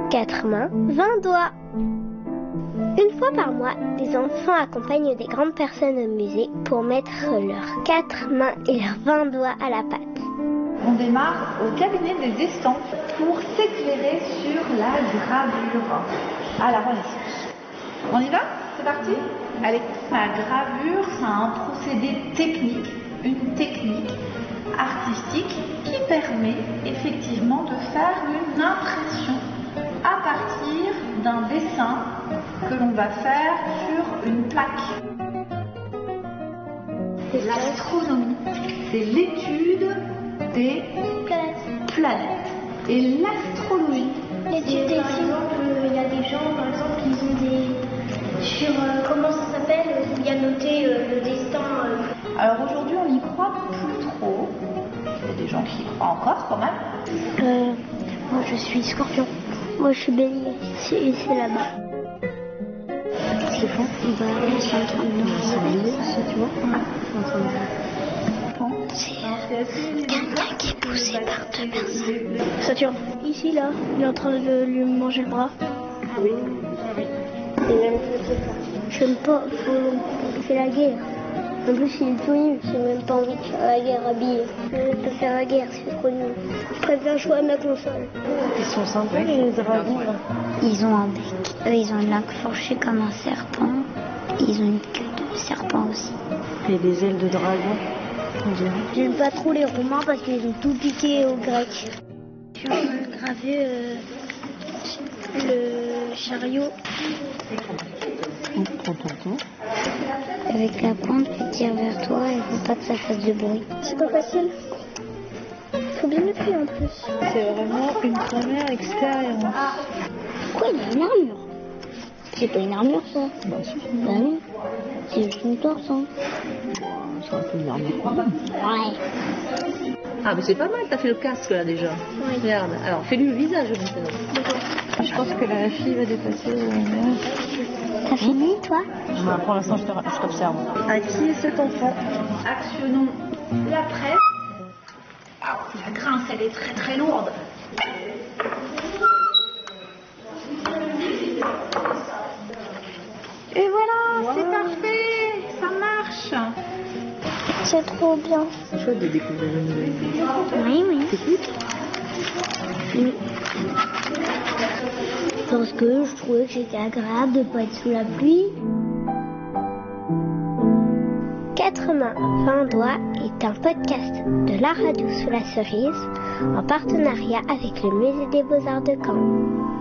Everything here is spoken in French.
4 mains, 20 doigts. Une fois par mois, les enfants accompagnent des grandes personnes au musée pour mettre leurs 4 mains et leurs 20 doigts à la pâte. On démarre au cabinet des estampes pour s'éclairer sur la gravure à la Renaissance. On y va? C'est parti? Allez, la gravure, c'est un procédé technique, une technique artistique qui permet effectivement de faire une impression à partir d'un dessin que l'on va faire sur une plaque. L'astronomie, c'est l'étude des planètes. Et l'astrologie, l'étude des signes. Il y a des gens, par exemple, qui ont des... sur comment ça s'appelle, il y a noté le destin. Alors aujourd'hui, on n'y croit plus trop. Il y a des gens qui y croient encore quand même. Moi, je suis Scorpion. Moi, je suis Bélier. C'est là-bas. C'est fond. Bah, ils sont en train de nous réveiller, tu vois. C'est quelqu'un qui est poussé par 2 personnes. Saturne. Ici, là, il est en train de lui manger le bras. Oui. J'aime pas, c'est la guerre. En plus, il est tout nu, j'ai même pas envie de faire la guerre habillé. Je veux pas faire la guerre, c'est trop nul. Je préfère jouer à ma console. Ils sont sympas, les dragons, là. Ils ont un bec. Eux, ils ont une langue fourchue comme un serpent. Ils ont une queue de serpent aussi. Et des ailes de dragon, on dirait. J'aime pas trop les Romains parce qu'ils ont tout piqué aux Grecs. J'ai gravé le chariot. Avec la pointe, tu tires vers toi et faut pas que ça fasse de bruit. C'est pas facile. Faut bien appuyer en plus. C'est vraiment une première expérience. Pourquoi il a une armure? C'est pas une armure, ça? Bah si. Bah non. C'est juste une torse, hein. C'est un peu une armure. Ouais. Ah mais c'est pas mal, t'as fait le casque là déjà. Oui. Regarde, alors fais-lui le visage maintenant. Je pense que la fille va dépasser. T'as fini, toi? Bah, pour l'instant je t'observe. À qui est cet enfant? Actionnons la presse. Ah, la grince, elle est très très lourde. Et voilà, c'est parfait, ça marche. C'est trop bien. C'est chouette de découvrir une nouvelle vie. Oui, oui. T'écoutes? Oui. Parce que je trouvais que c'était agréable de pas être sous la pluie. 4 mains, 20 doigts est un podcast de la radio sous la cerise en partenariat avec le Musée des Beaux-Arts de Caen.